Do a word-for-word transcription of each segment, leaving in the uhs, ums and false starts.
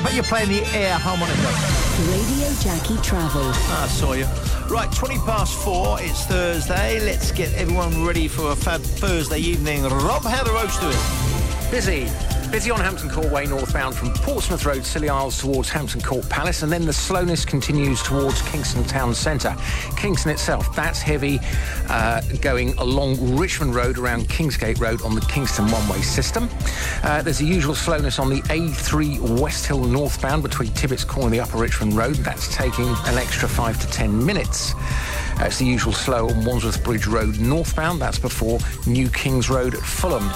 bet you're playing the air harmonica. Radio Jackie Travel. Ah, I saw you. Right, twenty past four, it's Thursday. Let's get everyone ready for a fab Thursday evening. Rob, how are the roads doing? Busy. Busy on Hampton Court Way northbound from Portsmouth Road, Scilly Isles towards Hampton Court Palace, and then the slowness continues towards Kingston Town Centre. Kingston itself, that's heavy uh, going along Richmond Road around Kingsgate Road on the Kingston one-way system. Uh, there's the usual slowness on the A three West Hill northbound between Tibbets Corner and the Upper Richmond Road. That's taking an extra five to ten minutes. Uh, it's the usual slow on Wandsworth Bridge Road northbound. That's before New Kings Road at Fulham.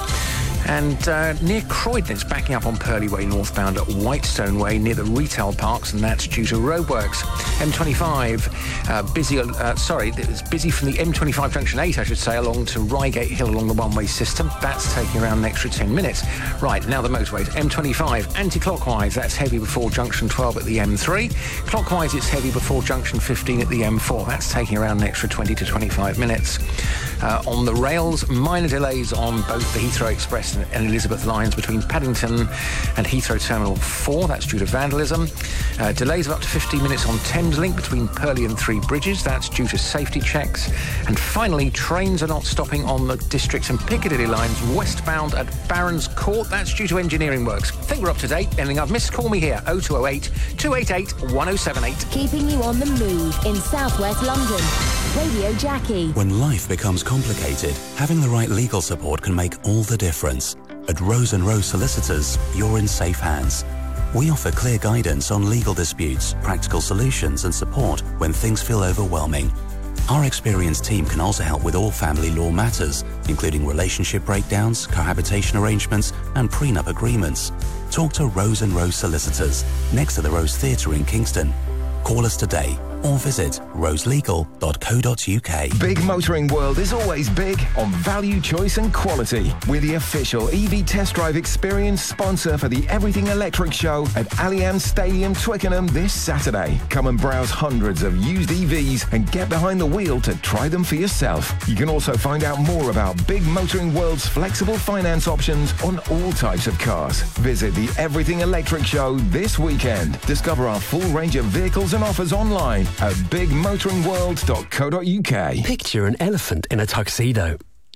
And uh, near Croydon, it's backing up on Purley Way northbound at Whitestone Way near the retail parks, and that's due to roadworks. M twenty-five, uh, busy, uh, sorry, it's busy from the M twenty-five junction eight, I should say, along to Reigate Hill along the one-way system. That's taking around an extra ten minutes. Right, now the motorways. M twenty-five, anti-clockwise, that's heavy before junction twelve at the M three. Clockwise, it's heavy before junction fifteen at the M four. That's taking around an extra twenty to twenty-five minutes. Uh, on the rails, minor delays on both the Heathrow Express and Elizabeth lines between Paddington and Heathrow Terminal four. That's due to vandalism. Uh, delays of up to fifteen minutes on Thameslink between Purley and Three Bridges. That's due to safety checks. And finally, trains are not stopping on the District and Piccadilly lines westbound at Barons Court. That's due to engineering works. Think we're up to date. Anything I've missed, call me here. oh two oh eight, two eight eight, one oh seven eight. Keeping you on the move in southwest London. Radio Jackie. When life becomes complicated, having the right legal support can make all the difference. At Rose and Rose Solicitors, you're in safe hands. We offer clear guidance on legal disputes, practical solutions and support when things feel overwhelming. Our experienced team can also help with all family law matters, including relationship breakdowns, cohabitation arrangements and prenup agreements. Talk to Rose and Rose Solicitors, next to the Rose Theatre in Kingston. Call us today or visit rose legal dot co dot uk. Big Motoring World is always big on value, choice and quality. We're the official E V test drive experience sponsor for the Everything Electric Show at Allianz Stadium, Twickenham this Saturday. Come and browse hundreds of used E Vs and get behind the wheel to try them for yourself. You can also find out more about Big Motoring World's flexible finance options on all types of cars. Visit the Everything Electric Show this weekend. Discover our full range of vehicles and offers online at big motoring world dot co dot uk. Picture an elephant in a tuxedo.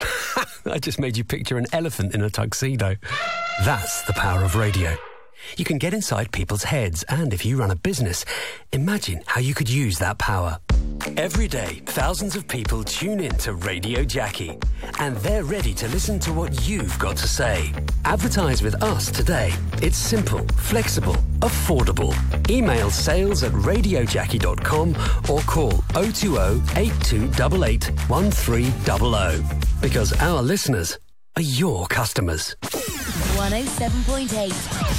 I just made you picture an elephant in a tuxedo. That's the power of radio. You can get inside people's heads, and if you run a business, imagine how you could use that power. Every day, thousands of people tune in to Radio Jackie, and they're ready to listen to what you've got to say. Advertise with us today. It's simple, flexible, affordable. Email sales at radio jackie dot com or call oh two oh, eight two eight eight, one three zero zero. Because our listeners are your customers. one oh seven point eight